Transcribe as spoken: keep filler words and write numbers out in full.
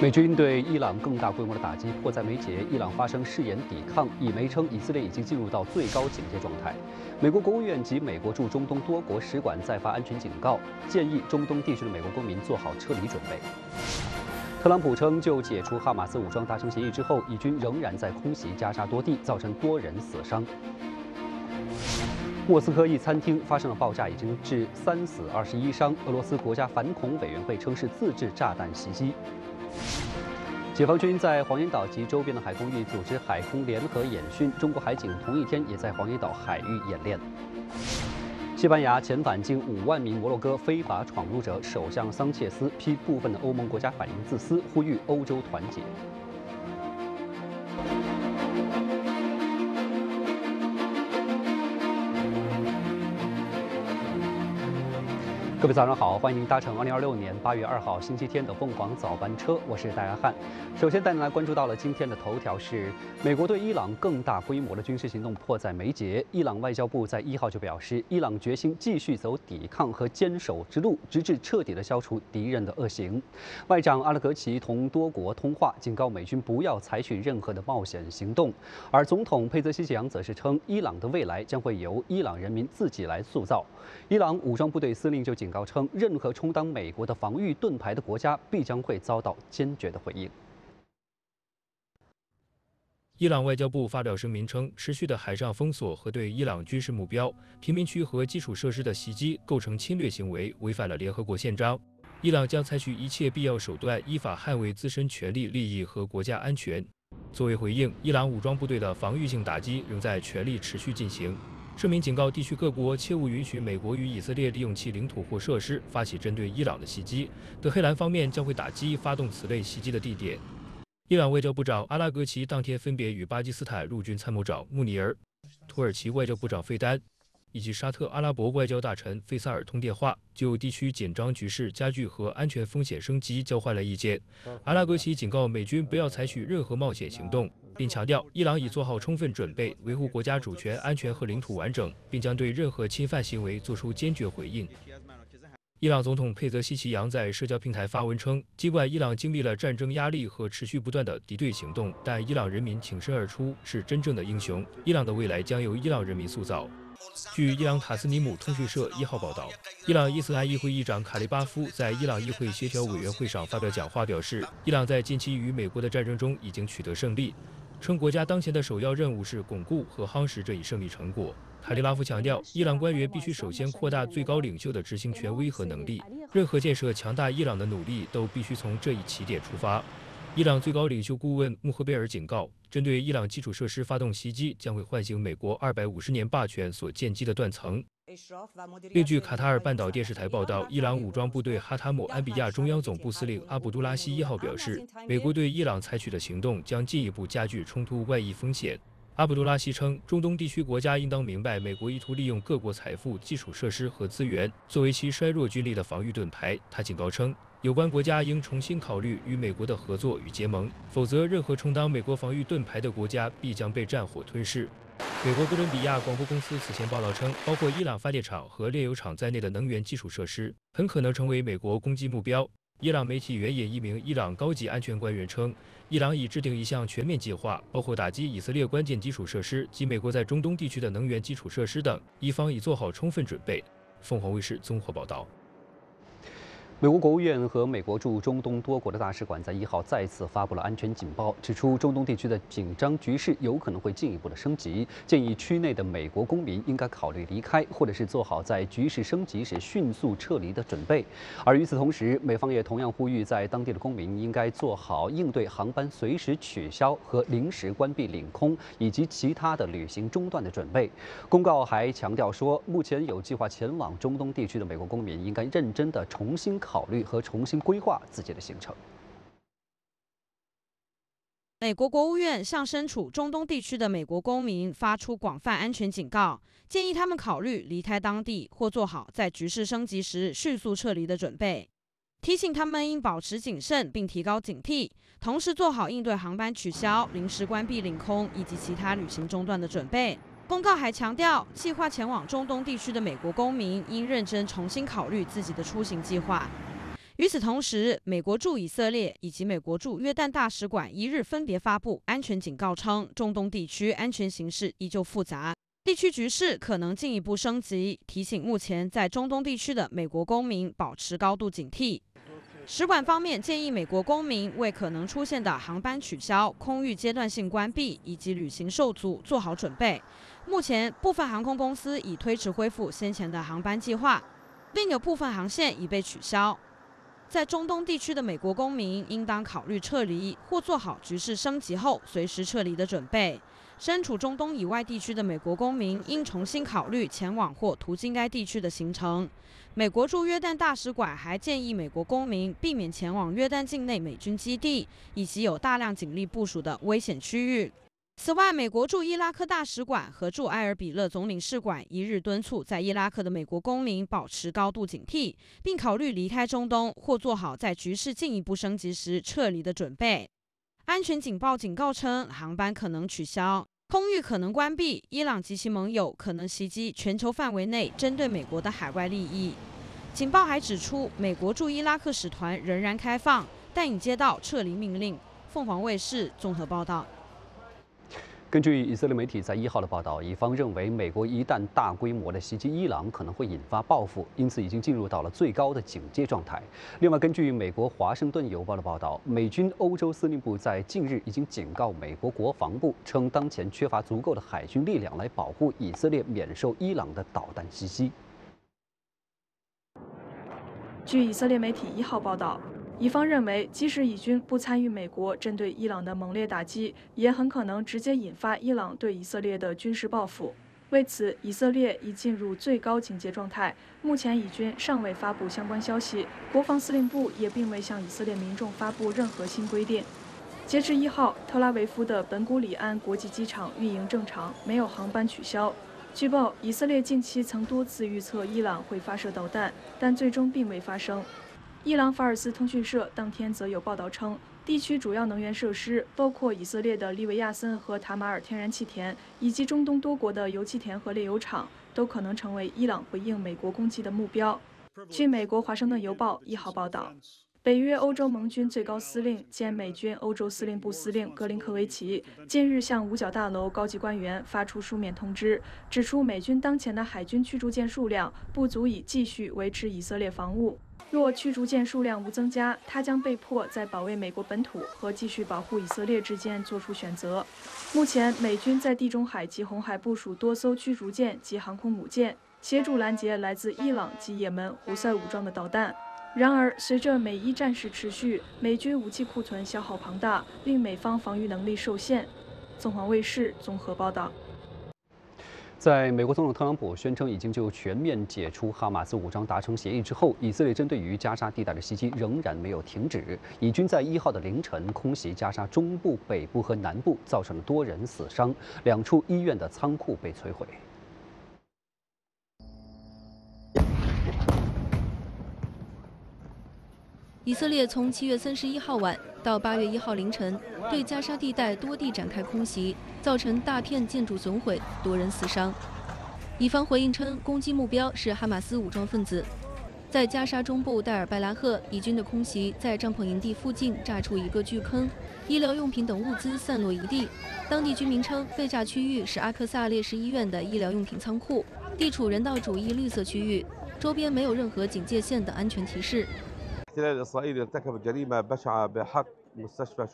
美军对伊朗更大规模的打击迫在眉睫，伊朗发生誓言抵抗，以媒称以色列已经进入到最高警戒状态。美国国务院及美国驻中东多国使馆再发安全警告，建议中东地区的美国公民做好撤离准备。特朗普称，就解除哈马斯武装达成协议之后，以军仍然在空袭加沙多地，造成多人死伤。莫斯科一餐厅发生了爆炸，已经致三死二十一伤。俄罗斯国家反恐委员会称是自制炸弹袭击。解放军在黄岩岛及周边的海空域组织海空联合演训，中国海警同一天也在黄岩岛海域演练。西班牙遣返近五万名摩洛哥非法闯入者，首相桑切斯批部分的欧盟国家反应自私，呼吁欧洲团结。各位早上好，欢迎您搭乘二零二六年八月二号星期天的凤凰早班车，我是戴安汉。首先带您来关注到了今天的头条是，美国对伊朗更大规模的军事行动迫在眉睫。伊朗外交部在一号就表示，伊朗决心继续走抵抗和坚守之路，直至彻底的消除敌人的恶行。外长阿拉格齐同多国通话，警告美军不要采取任何的冒险行动。而总统佩泽西奇扬则是称，伊朗的未来将会由伊朗人民自己来塑造。伊朗武装部队司令就警告称，任何充当美国的防御盾牌的国家必将会遭到坚决的回应。 伊朗外交部发表声明称，持续的海上封锁和对伊朗军事目标、平民区和基础设施的袭击构成侵略行为，违反了联合国宪章。伊朗将采取一切必要手段，依法捍卫自身权利、利益和国家安全。作为回应，伊朗武装部队的防御性打击仍在全力持续进行。声明警告地区各国切勿允许美国与以色列利用其领土或设施发起针对伊朗的袭击。德黑兰方面将会打击发动此类袭击的地点。伊朗外交部长阿拉格齐当天分别与巴基斯坦陆军参谋长穆尼尔、土耳其外交部长费丹以及沙特阿拉伯外交大臣费萨尔通电话，就地区紧张局势加剧和安全风险升级交换了意见。阿拉格齐警告美军不要采取任何冒险行动，并强调伊朗已做好充分准备，维护国家主权、安全和领土完整，并将对任何侵犯行为作出坚决回应。伊朗总统佩泽西奇扬在社交平台发文称，尽管伊朗经历了战争压力和持续不断的敌对行动，但伊朗人民挺身而出，是真正的英雄。伊朗的未来将由伊朗人民塑造。据伊朗塔斯尼姆通讯社一号报道，伊朗伊斯兰议会议长卡利巴夫在伊朗议会协调委员会上发表讲话，表示伊朗在近期与美国的战争中已经取得胜利，称国家当前的首要任务是巩固和夯实这一胜利成果。卡利巴夫强调，伊朗官员必须首先扩大最高领袖的执行权威和能力，任何建设强大伊朗的努力都必须从这一起点出发。伊朗最高领袖顾问穆赫贝尔警告，针对伊朗基础设施发动袭击将会唤醒美国二百五十年霸权所建基的断层。另据卡塔尔半岛电视台报道，伊朗武装部队哈塔姆安比亚中央总部司令阿卜杜拉希一号表示，美国对伊朗采取的行动将进一步加剧冲突外溢风险。阿卜杜拉希称，中东地区国家应当明白，美国意图利用各国财富、基础设施和资源作为其衰弱军力的防御盾牌。他警告称，有关国家应重新考虑与美国的合作与结盟，否则任何充当美国防御盾牌的国家必将被战火吞噬。美国哥伦比亚广播公司此前报道称，包括伊朗发电厂和炼油厂在内的能源基础设施很可能成为美国攻击目标。伊朗媒体援引一名伊朗高级安全官员称，伊朗已制定一项全面计划，包括打击以色列关键基础设施及美国在中东地区的能源基础设施等，伊方已做好充分准备。凤凰卫视综合报道。 美国国务院和美国驻中东多国的大使馆在一号再次发布了安全警报，指出中东地区的紧张局势有可能会进一步的升级，建议区内的美国公民应该考虑离开，或者是做好在局势升级时迅速撤离的准备。而与此同时，美方也同样呼吁在当地的公民应该做好应对航班随时取消和临时关闭领空以及其他的旅行中断的准备。公告还强调说，目前有计划前往中东地区的美国公民应该认真的重新考。考虑和重新规划自己的行程。 美国国务院向身处中东地区的美国公民发出广泛安全警告，建议他们考虑离开当地或做好在局势升级时迅速撤离的准备，提醒他们应保持谨慎并提高警惕，同时做好应对航班取消、临时关闭领空以及其他旅行中断的准备。公告还强调，计划前往中东地区的美国公民应认真重新考虑自己的出行计划。 与此同时，美国驻以色列以及美国驻约旦大使馆一日分别发布安全警告，称中东地区安全形势依旧复杂，地区局势可能进一步升级，提醒目前在中东地区的美国公民保持高度警惕。使馆方面建议美国公民为可能出现的航班取消、空域阶段性关闭以及旅行受阻做好准备。目前，部分航空公司已推迟恢复先前的航班计划，另有部分航线已被取消。在中东地区的美国公民应当考虑撤离，或做好局势升级后随时撤离的准备。身处中东以外地区的美国公民应重新考虑前往或途经该地区的行程。美国驻约旦大使馆还建议美国公民避免前往约旦境内美军基地以及有大量警力部署的危险区域。此外，美国驻伊拉克大使馆和驻埃尔比勒总领事馆一日敦促在伊拉克的美国公民保持高度警惕，并考虑离开中东或做好在局势进一步升级时撤离的准备。安全警报警告称，航班可能取消，空域可能关闭，伊朗及其盟友可能袭击全球范围内针对美国的海外利益。警报还指出，美国驻伊拉克使团仍然开放，但已接到撤离命令。凤凰卫视综合报道。 根据以色列媒体在一号的报道，以方认为美国一旦大规模的袭击伊朗，可能会引发报复，因此已经进入到了最高的警戒状态。另外，根据美国《华盛顿邮报》的报道，美军欧洲司令部在近日已经警告美国国防部，称当前缺乏足够的海军力量来保护以色列免受伊朗的导弹袭击。 据以色列媒体一号报道，以方认为，即使以军不参与美国针对伊朗的猛烈打击，也很可能直接引发伊朗对以色列的军事报复。为此，以色列已进入最高警戒状态。目前，以军尚未发布相关消息，国防司令部也并未向以色列民众发布任何新规定。截至一号，特拉维夫的本古里安国际机场运营正常，没有航班取消。据报，以色列近期曾多次预测伊朗会发射导弹，但最终并未发生。伊朗法尔斯通讯社当天则有报道称，地区主要能源设施，包括以色列的利维亚森和塔马尔天然气田，以及中东多国的油气田和炼油厂，都可能成为伊朗回应美国攻击的目标。据美国《华盛顿邮报》一号报道，北约欧洲盟军最高司令兼美军欧洲司令部司令格林科维奇近日向五角大楼高级官员发出书面通知，指出美军当前的海军驱逐舰数量不足以继续维持以色列防务。若驱逐舰数量无增加，他将被迫在保卫美国本土和继续保护以色列之间做出选择。目前，美军在地中海及红海部署多艘驱逐舰及航空母舰，协助拦截来自伊朗及也门胡塞武装的导弹。然而，随着美伊战事持续，美军武器库存消耗庞大，令美方防御能力受限。凤凰卫视综合报道。 在美国总统特朗普宣称已经就全面解除哈马斯武装达成协议之后，以色列针对于加沙地带的袭击仍然没有停止。以军在一号的凌晨空袭加沙中部、北部和南部，造成了多人死伤，两处医院的仓库被摧毁。 以色列从七月三十一号晚到八月一号凌晨，对加沙地带多地展开空袭，造成大片建筑损毁，多人死伤。以方回应称，攻击目标是哈马斯武装分子。在加沙中部戴尔拜拉赫，以军的空袭在帐篷营地附近炸出一个巨坑，医疗用品等物资散落一地。当地居民称，被炸区域是阿克萨烈士医院的医疗用品仓库，地处人道主义绿色区域，周边没有任何警戒线的安全提示。 الاحتلال الإسرائيلي ارتكب جريمة بشعة بحق مستشفى